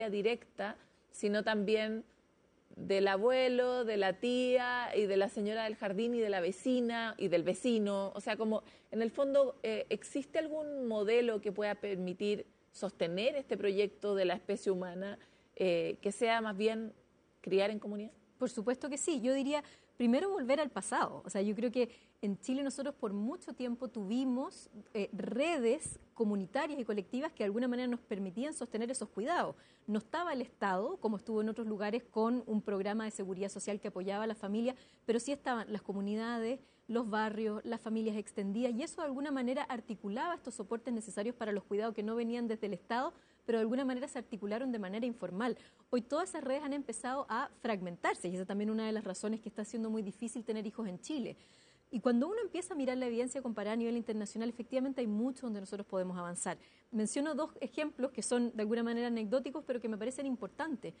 directa, sino también del abuelo, de la tía y de la señora del jardín y de la vecina y del vecino. O sea, como en el fondo, ¿existe algún modelo que pueda permitir sostener este proyecto de la especie humana que sea más bien criar en comunidad? Por supuesto que sí. Yo diría, primero volver al pasado. O sea, yo creo que en Chile nosotros por mucho tiempo tuvimos redes comunitarias y colectivas que de alguna manera nos permitían sostener esos cuidados. No estaba el Estado, como estuvo en otros lugares, con un programa de seguridad social que apoyaba a la familia, pero sí estaban las comunidades, los barrios, las familias extendidas, y eso de alguna manera articulaba estos soportes necesarios para los cuidados que no venían desde el Estado, pero de alguna manera se articularon de manera informal. Hoy todas esas redes han empezado a fragmentarse, y esa es también una de las razones que está siendo muy difícil tener hijos en Chile. Y cuando uno empieza a mirar la evidencia comparada a nivel internacional, efectivamente hay mucho donde nosotros podemos avanzar. Menciono dos ejemplos que son de alguna manera anecdóticos, pero que me parecen importantes.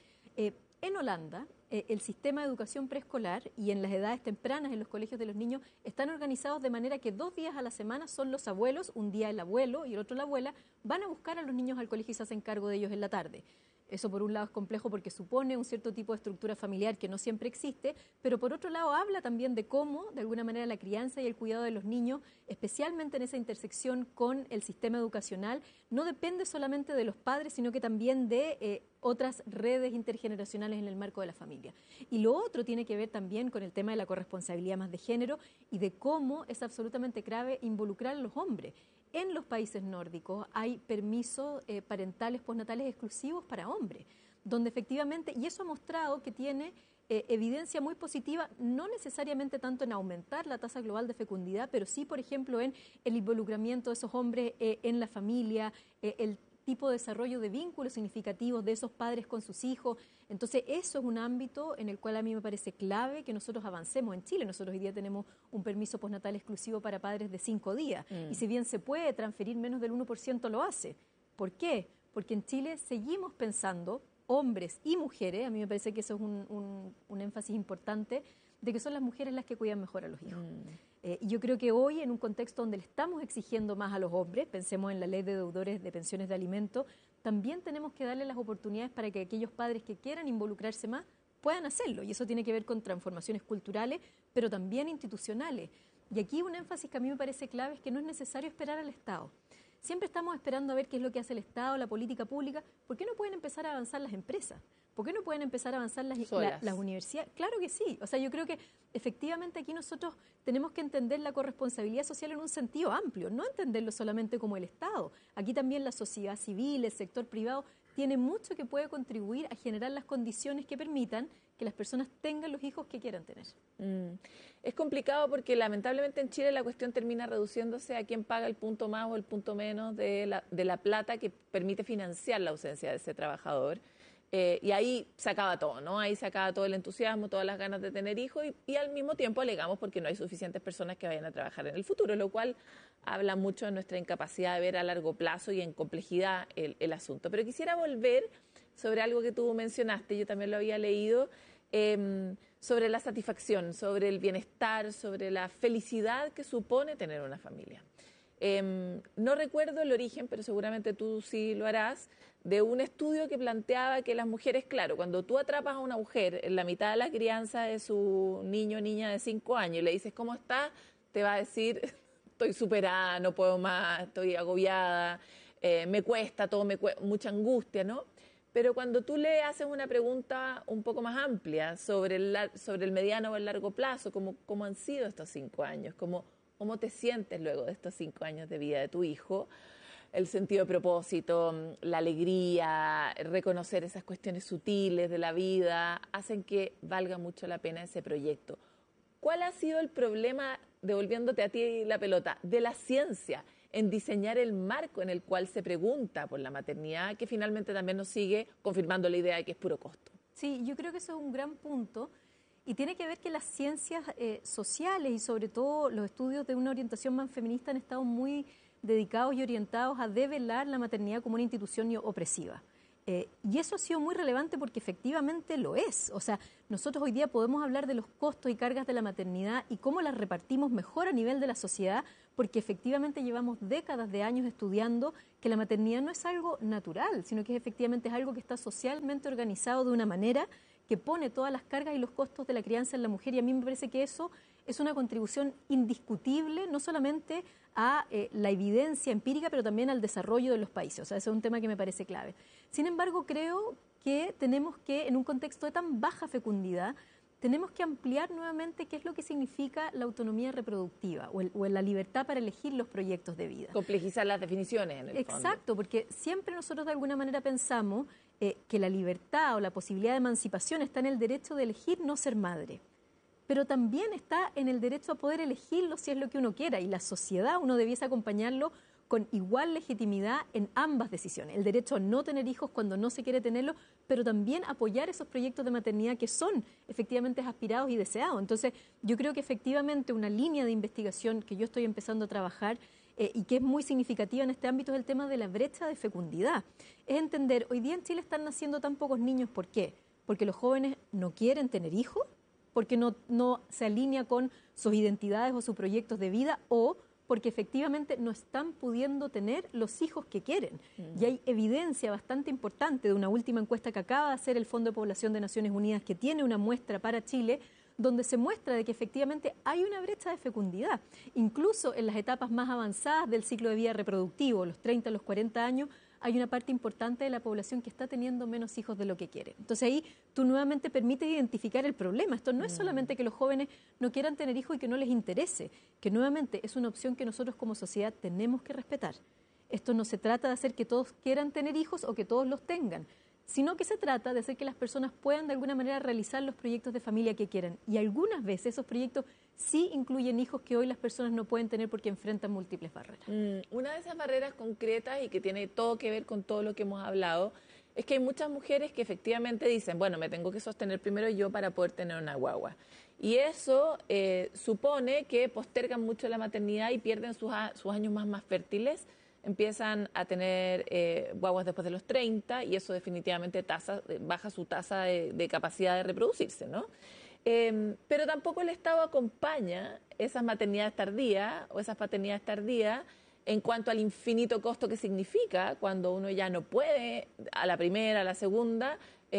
En Holanda, el sistema de educación preescolar y en las edades tempranas en los colegios de los niños están organizados de manera que 2 días a la semana son los abuelos, un día el abuelo y el otro la abuela, van a buscar a los niños al colegio y se hacen cargo de ellos en la tarde. Eso por un lado es complejo porque supone un cierto tipo de estructura familiar que no siempre existe, pero por otro lado habla también de cómo, de alguna manera, la crianza y el cuidado de los niños, especialmente en esa intersección con el sistema educacional, no depende solamente de los padres, sino que también de otras redes intergeneracionales en el marco de la familia. Y lo otro tiene que ver también con el tema de la corresponsabilidad más de género y de cómo es absolutamente clave involucrar a los hombres. En los países nórdicos hay permisos parentales postnatales exclusivos para hombres, donde efectivamente, y eso ha mostrado que tiene evidencia muy positiva, no necesariamente tanto en aumentar la tasa global de fecundidad, pero sí, por ejemplo, en el involucramiento de esos hombres en la familia, el tipo de desarrollo de vínculos significativos de esos padres con sus hijos. Entonces, eso es un ámbito en el cual a mí me parece clave que nosotros avancemos en Chile. Nosotros hoy día tenemos un permiso postnatal exclusivo para padres de 5 días. Y si bien se puede transferir menos del 1%, lo hace. ¿Por qué? Porque en Chile seguimos pensando, hombres y mujeres, a mí me parece que eso es un énfasis importante, de que son las mujeres las que cuidan mejor a los hijos. Y yo creo que hoy, en un contexto donde le estamos exigiendo más a los hombres, pensemos en la ley de deudores de pensiones de alimentos, también tenemos que darle las oportunidades para que aquellos padres que quieran involucrarse más puedan hacerlo. Y eso tiene que ver con transformaciones culturales, pero también institucionales. Y aquí un énfasis que a mí me parece clave es que no es necesario esperar al Estado. Siempre estamos esperando a ver qué es lo que hace el Estado, la política pública. ¿Por qué no pueden empezar a avanzar las empresas? ¿Por qué no pueden empezar a avanzar las universidades? Claro que sí. O sea, yo creo que efectivamente aquí nosotros tenemos que entender la corresponsabilidad social en un sentido amplio, no entenderlo solamente como el Estado. Aquí también la sociedad civil, el sector privado, tiene mucho que puede contribuir a generar las condiciones que permitan que las personas tengan los hijos que quieran tener. Es complicado porque lamentablemente en Chile la cuestión termina reduciéndose a quién paga el punto más o el punto menos de la plata que permite financiar la ausencia de ese trabajador. Y ahí se acaba todo, ¿no? Ahí se acaba todo el entusiasmo, todas las ganas de tener hijos y al mismo tiempo alegamos porque no hay suficientes personas que vayan a trabajar en el futuro, lo cual habla mucho de nuestra incapacidad de ver a largo plazo y en complejidad el asunto. Pero quisiera volver sobre algo que tú mencionaste, yo también lo había leído, sobre la satisfacción, sobre el bienestar, sobre la felicidad que supone tener una familia. No recuerdo el origen, pero seguramente tú sí lo harás, de un estudio que planteaba que las mujeres, claro, cuando tú atrapas a una mujer en la mitad de la crianza de su niño o niña de 5 años y le dices, ¿cómo estás?, te va a decir, estoy superada, no puedo más, estoy agobiada, me cuesta, todo me cuesta, mucha angustia, ¿no? Pero cuando tú le haces una pregunta un poco más amplia sobre el mediano o el largo plazo, cómo han sido estos 5 años, cómo te sientes luego de estos 5 años de vida de tu hijo, el sentido de propósito, la alegría, reconocer esas cuestiones sutiles de la vida, hacen que valga mucho la pena ese proyecto. ¿Cuál ha sido el problema, devolviéndote a ti la pelota, de la ciencia en diseñar el marco en el cual se pregunta por la maternidad, que finalmente también nos sigue confirmando la idea de que es puro costo? Sí, yo creo que eso es un gran punto. Y tiene que ver que las ciencias sociales y sobre todo los estudios de una orientación más feminista han estado muy dedicados y orientados a develar la maternidad como una institución opresiva. Y eso ha sido muy relevante porque efectivamente lo es. O sea, nosotros hoy día podemos hablar de los costos y cargas de la maternidad y cómo las repartimos mejor a nivel de la sociedad, porque efectivamente llevamos décadas de años estudiando que la maternidad no es algo natural, sino que efectivamente es algo que está socialmente organizado de una manera que pone todas las cargas y los costos de la crianza en la mujer, y a mí me parece que eso es una contribución indiscutible, no solamente a la evidencia empírica, pero también al desarrollo de los países. O sea, ese es un tema que me parece clave. Sin embargo, creo que tenemos que, en un contexto de tan baja fecundidad, tenemos que ampliar nuevamente qué es lo que significa la autonomía reproductiva o la libertad para elegir los proyectos de vida. Complejizar las definiciones en el fondo. Exacto, porque siempre nosotros de alguna manera pensamos que la libertad o la posibilidad de emancipación está en el derecho de elegir no ser madre, pero también está en el derecho a poder elegirlo si es lo que uno quiera, y la sociedad uno debiese acompañarlo con igual legitimidad en ambas decisiones. El derecho a no tener hijos cuando no se quiere tenerlos, pero también apoyar esos proyectos de maternidad que son efectivamente aspirados y deseados. Entonces, yo creo que efectivamente una línea de investigación que yo estoy empezando a trabajar y que es muy significativa en este ámbito es el tema de la brecha de fecundidad. Es entender, hoy día en Chile están naciendo tan pocos niños, ¿por qué? Porque los jóvenes no quieren tener hijos, porque no se alinea con sus identidades o sus proyectos de vida, o porque efectivamente no están pudiendo tener los hijos que quieren. Y hay evidencia bastante importante de una última encuesta que acaba de hacer el Fondo de Población de Naciones Unidas, que tiene una muestra para Chile, donde se muestra de que efectivamente hay una brecha de fecundidad. Incluso en las etapas más avanzadas del ciclo de vida reproductivo, los 30 a los 40 años, hay una parte importante de la población que está teniendo menos hijos de lo que quiere. Entonces ahí tú nuevamente permites identificar el problema. Esto no es solamente que los jóvenes no quieran tener hijos y que no les interese, que nuevamente es una opción que nosotros como sociedad tenemos que respetar. Esto no se trata de hacer que todos quieran tener hijos o que todos los tengan, sino que se trata de hacer que las personas puedan de alguna manera realizar los proyectos de familia que quieran. Y algunas veces esos proyectos sí incluyen hijos que hoy las personas no pueden tener porque enfrentan múltiples barreras. Una de esas barreras concretas y que tiene todo que ver con todo lo que hemos hablado es que hay muchas mujeres que efectivamente dicen, bueno, me tengo que sostener primero yo para poder tener una guagua. Y eso supone que postergan mucho la maternidad y pierden sus años más fértiles. Empiezan a tener guaguas después de los 30 y eso definitivamente baja su tasa de capacidad de reproducirse, ¿no? Pero tampoco el Estado acompaña esas maternidades tardías o esas paternidades tardías en cuanto al infinito costo que significa cuando uno ya no puede, a la primera, a la segunda,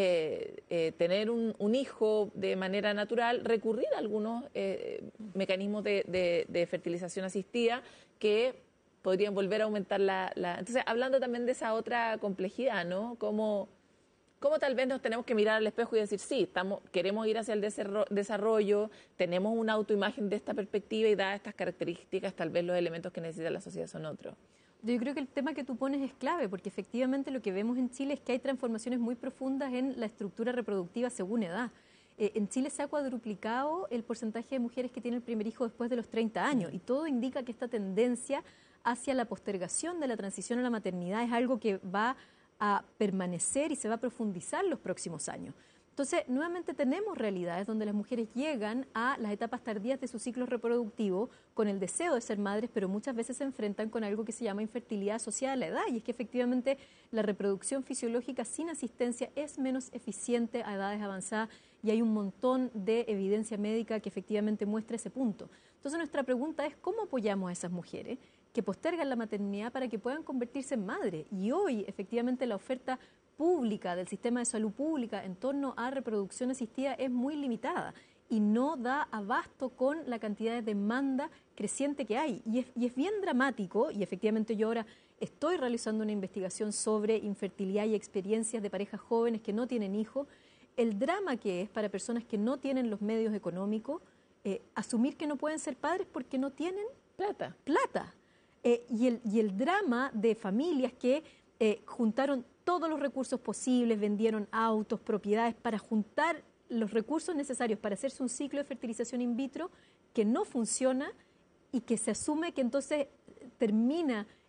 tener un hijo de manera natural, recurrir a algunos mecanismos de fertilización asistida que podrían volver a aumentar Entonces, hablando también de esa otra complejidad, ¿no? Cómo tal vez nos tenemos que mirar al espejo y decir, sí, queremos ir hacia el desarrollo, tenemos una autoimagen de esta perspectiva y dadas estas características, tal vez los elementos que necesita la sociedad son otros. Yo creo que el tema que tú pones es clave, porque efectivamente lo que vemos en Chile es que hay transformaciones muy profundas en la estructura reproductiva según edad. En Chile se ha cuadruplicado el porcentaje de mujeres que tienen el primer hijo después de los 30 años, y todo indica que esta tendencia hacia la postergación de la transición a la maternidad es algo que va a permanecer y se va a profundizar los próximos años. Entonces, nuevamente tenemos realidades donde las mujeres llegan a las etapas tardías de su ciclo reproductivo con el deseo de ser madres, pero muchas veces se enfrentan con algo que se llama infertilidad asociada a la edad, y es que efectivamente la reproducción fisiológica sin asistencia es menos eficiente a edades avanzadas, y hay un montón de evidencia médica que efectivamente muestra ese punto. Entonces, nuestra pregunta es, ¿cómo apoyamos a esas mujeres que postergan la maternidad para que puedan convertirse en madres? Y hoy, efectivamente, la oferta pública del sistema de salud pública en torno a reproducción asistida es muy limitada y no da abasto con la cantidad de demanda creciente que hay. Y es bien dramático, y efectivamente yo ahora estoy realizando una investigación sobre infertilidad y experiencias de parejas jóvenes que no tienen hijos, el drama que es para personas que no tienen los medios económicos, asumir que no pueden ser padres porque no tienen plata. Y el drama de familias que juntaron todos los recursos posibles, vendieron autos, propiedades, para juntar los recursos necesarios para hacerse un ciclo de fertilización in vitro que no funciona y que se asume que entonces termina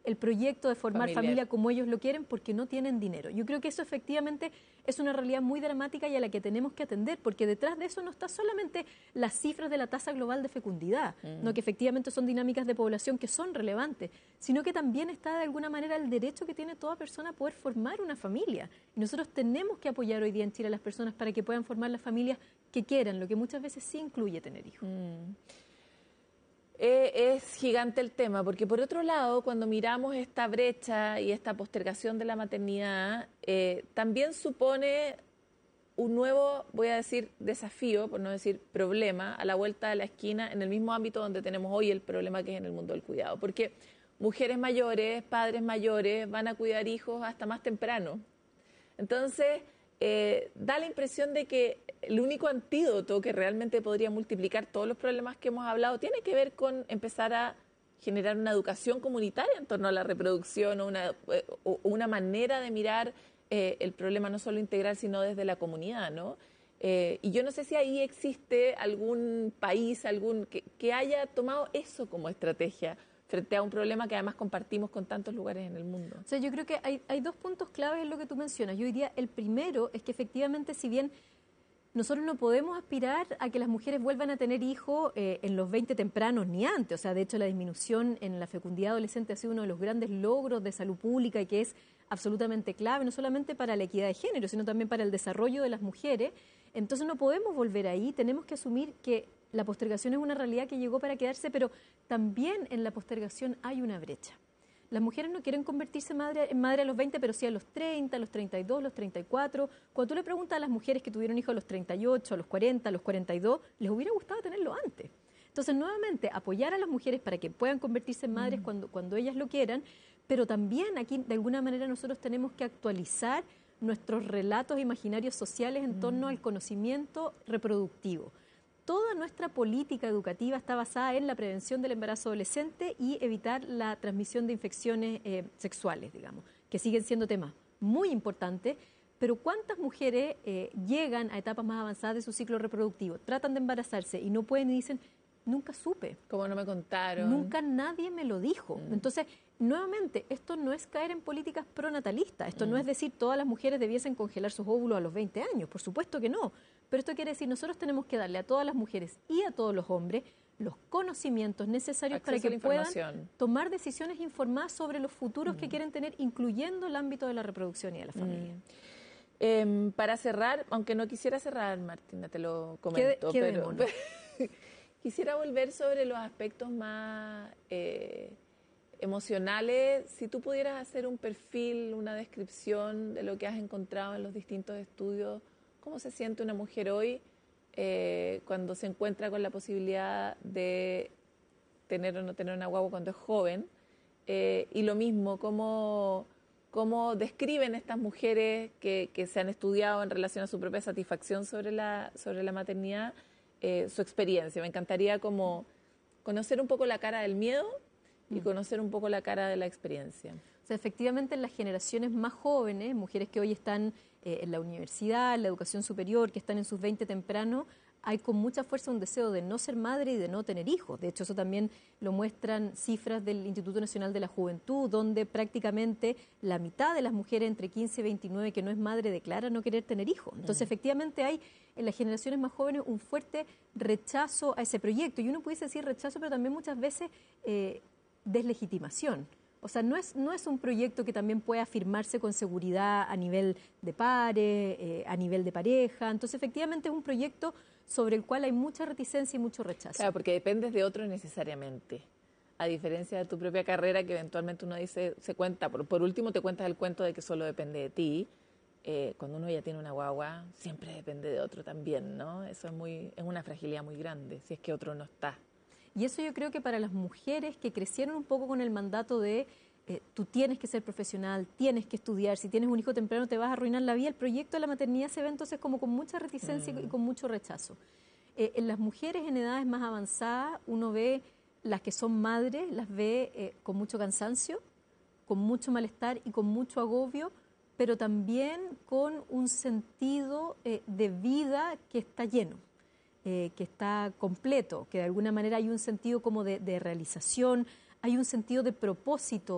el proyecto de formar Familiar. familia como ellos lo quieren porque no tienen dinero. Yo creo que eso efectivamente es una realidad muy dramática y a la que tenemos que atender, porque detrás de eso no está solamente las cifras de la tasa global de fecundidad, ¿no? Que efectivamente son dinámicas de población que son relevantes, sino que también está de alguna manera el derecho que tiene toda persona a poder formar una familia. Y nosotros tenemos que apoyar hoy día en Chile a las personas para que puedan formar las familias que quieran, lo que muchas veces sí incluye tener hijos. Es gigante el tema, porque por otro lado, cuando miramos esta brecha y esta postergación de la maternidad, también supone un nuevo, voy a decir, desafío, por no decir problema, a la vuelta de la esquina, en el mismo ámbito donde tenemos hoy el problema que es en el mundo del cuidado. Porque mujeres mayores, padres mayores, van a cuidar hijos hasta más temprano. Entonces, da la impresión de que el único antídoto que realmente podría multiplicar todos los problemas que hemos hablado tiene que ver con empezar a generar una educación comunitaria en torno a la reproducción o una manera de mirar el problema no solo integral, sino desde la comunidad, ¿no? Y yo no sé si ahí existe algún país que haya tomado eso como estrategia frente a un problema que además compartimos con tantos lugares en el mundo. O sea, yo creo que hay dos puntos claves en lo que tú mencionas. Yo diría, el primero es que efectivamente, si bien nosotros no podemos aspirar a que las mujeres vuelvan a tener hijos en los 20 tempranos ni antes. O sea, de hecho, la disminución en la fecundidad adolescente ha sido uno de los grandes logros de salud pública y que es absolutamente clave, no solamente para la equidad de género, sino también para el desarrollo de las mujeres. Entonces no podemos volver ahí, tenemos que asumir que la postergación es una realidad que llegó para quedarse, pero también en la postergación hay una brecha. Las mujeres no quieren convertirse en madre a los 20, pero sí a los 30, a los 32, a los 34. Cuando tú le preguntas a las mujeres que tuvieron hijos a los 38, a los 40, a los 42, les hubiera gustado tenerlo antes. Entonces, nuevamente, apoyar a las mujeres para que puedan convertirse en madres cuando ellas lo quieran, pero también aquí, de alguna manera, nosotros tenemos que actualizar nuestros relatos imaginarios sociales en torno al conocimiento reproductivo. Toda nuestra política educativa está basada en la prevención del embarazo adolescente y evitar la transmisión de infecciones sexuales, digamos, que siguen siendo temas muy importantes, pero ¿cuántas mujeres llegan a etapas más avanzadas de su ciclo reproductivo, tratan de embarazarse y no pueden y dicen, nunca supe? Como no me contaron. Nunca nadie me lo dijo. Entonces, nuevamente, esto no es caer en políticas pronatalistas, esto no es decir todas las mujeres debiesen congelar sus óvulos a los 20 años, por supuesto que no. Pero esto quiere decir, nosotros tenemos que darle a todas las mujeres y a todos los hombres los conocimientos necesarios para que puedan tomar decisiones informadas sobre los futuros que quieren tener, incluyendo el ámbito de la reproducción y de la familia. Para cerrar, aunque no quisiera cerrar, Martina, te lo comento, pero quisiera volver sobre los aspectos más emocionales. Si tú pudieras hacer un perfil, una descripción de lo que has encontrado en los distintos estudios, ¿cómo se siente una mujer hoy cuando se encuentra con la posibilidad de tener o no tener una guagua cuando es joven? Y lo mismo, ¿cómo describen estas mujeres que se han estudiado en relación a su propia satisfacción sobre la maternidad, su experiencia? Me encantaría como conocer un poco la cara del miedo y conocer un poco la cara de la experiencia. O sea, efectivamente, en las generaciones más jóvenes, mujeres que hoy están en la universidad, en la educación superior, que están en sus 20 temprano, hay con mucha fuerza un deseo de no ser madre y de no tener hijos. De hecho, eso también lo muestran cifras del Instituto Nacional de la Juventud, donde prácticamente la mitad de las mujeres entre 15 y 29 que no es madre declara no querer tener hijos. Entonces, efectivamente, hay en las generaciones más jóvenes un fuerte rechazo a ese proyecto. Y uno pudiese decir rechazo, pero también muchas veces deslegitimación. O sea, no es un proyecto que también pueda afirmarse con seguridad a nivel de pares, a nivel de pareja. Entonces, efectivamente, es un proyecto sobre el cual hay mucha reticencia y mucho rechazo. Claro, porque dependes de otro necesariamente. A diferencia de tu propia carrera, que eventualmente uno dice, se cuenta, por último te cuentas el cuento de que solo depende de ti. Cuando uno ya tiene una guagua, siempre depende de otro también, ¿no? Eso es una fragilidad muy grande, si es que otro no está. Y eso yo creo que para las mujeres que crecieron un poco con el mandato de tú tienes que ser profesional, tienes que estudiar, si tienes un hijo temprano te vas a arruinar la vida, el proyecto de la maternidad se ve entonces como con mucha reticencia y con mucho rechazo. En las mujeres en edades más avanzadas uno ve las que son madres, las ve con mucho cansancio, con mucho malestar y con mucho agobio, pero también con un sentido de vida que está lleno. Que está completo, que de alguna manera hay un sentido como de realización, hay un sentido de propósito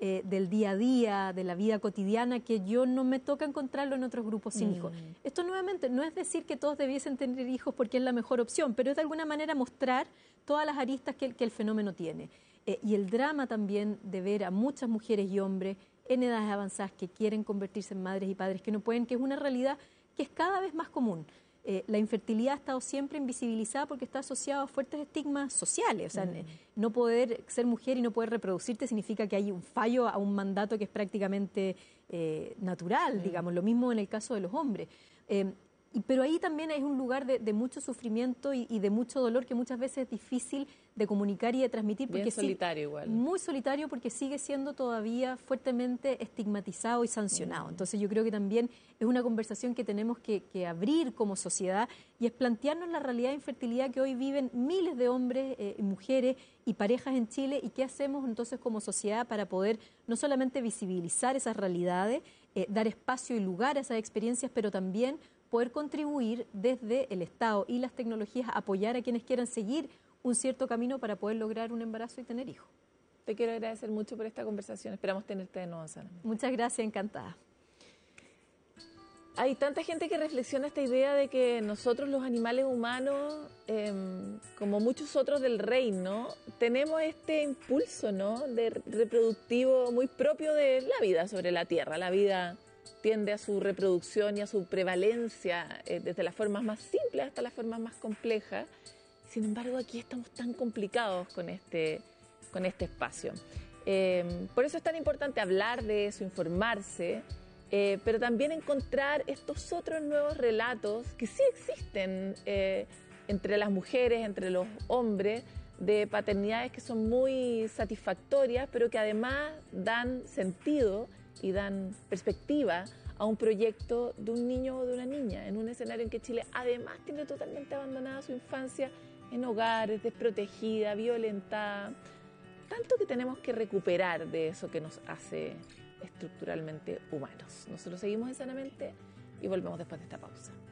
del día a día, de la vida cotidiana, que yo no me toca encontrarlo en otros grupos sin hijos. Esto nuevamente no es decir que todos debiesen tener hijos porque es la mejor opción, pero es de alguna manera mostrar todas las aristas que el fenómeno tiene. Y el drama también de ver a muchas mujeres y hombres en edades avanzadas que quieren convertirse en madres y padres que no pueden, que es una realidad que es cada vez más común. La infertilidad ha estado siempre invisibilizada porque está asociada a fuertes estigmas sociales. O sea, no poder ser mujer y no poder reproducirte significa que hay un fallo a un mandato que es prácticamente natural, digamos. Lo mismo en el caso de los hombres. Pero ahí también es un lugar de mucho sufrimiento y de mucho dolor que muchas veces es difícil de comunicar y de transmitir. Porque bien solitario igual. Muy solitario porque sigue siendo todavía fuertemente estigmatizado y sancionado. Entonces yo creo que también es una conversación que tenemos que abrir como sociedad y es plantearnos la realidad de infertilidad que hoy viven miles de hombres, mujeres y parejas en Chile y qué hacemos entonces como sociedad para poder no solamente visibilizar esas realidades, dar espacio y lugar a esas experiencias, pero también poder contribuir desde el Estado y las tecnologías a apoyar a quienes quieran seguir un cierto camino para poder lograr un embarazo y tener hijos. Te quiero agradecer mucho por esta conversación. Esperamos tenerte de nuevo, Sana. Muchas gracias, encantada. Hay tanta gente que reflexiona esta idea de que nosotros los animales humanos, como muchos otros del reino, tenemos este impulso, ¿no?, de reproductivo muy propio de la vida sobre la Tierra. La vida tiende a su reproducción y a su prevalencia desde las formas más simples hasta las formas más complejas. Sin embargo, aquí estamos tan complicados con este espacio. Por eso es tan importante hablar de eso, informarse, pero también encontrar estos otros nuevos relatos que sí existen entre las mujeres, entre los hombres, de paternidades que son muy satisfactorias, pero que además dan sentido y dan perspectiva a un proyecto de un niño o de una niña, en un escenario en que Chile además tiene totalmente abandonada su infancia en hogares, desprotegida, violentada. Tanto que tenemos que recuperar de eso que nos hace estructuralmente humanos. Nosotros seguimos en Sanamente y volvemos después de esta pausa.